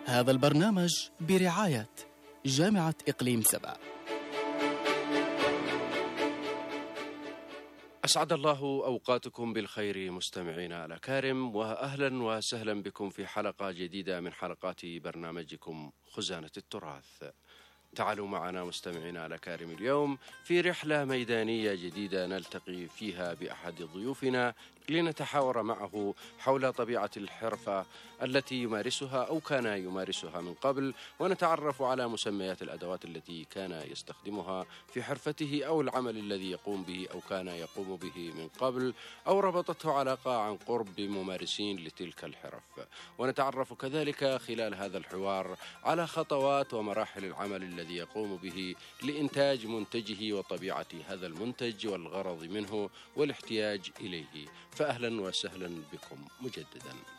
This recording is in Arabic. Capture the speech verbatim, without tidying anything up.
هذا البرنامج برعاية جامعة إقليم سبا. أسعد الله أوقاتكم بالخير مستمعينا الأكارم، وأهلا وسهلا بكم في حلقة جديدة من حلقات برنامجكم خزانة التراث. تعالوا معنا مستمعينا الأكارم اليوم في رحلة ميدانية جديدة نلتقي فيها بأحد ضيوفنا لنتحاور معه حول طبيعة الحرفة التي يمارسها أو كان يمارسها من قبل، ونتعرف على مسميات الأدوات التي كان يستخدمها في حرفته أو العمل الذي يقوم به أو كان يقوم به من قبل، أو ربطته علاقة عن قرب بممارسين لتلك الحرف. ونتعرف كذلك خلال هذا الحوار على خطوات ومراحل العمل الذي يقوم به لإنتاج منتجه وطبيعة هذا المنتج والغرض منه والاحتياج إليه. فأهلا وسهلا بكم مجددا.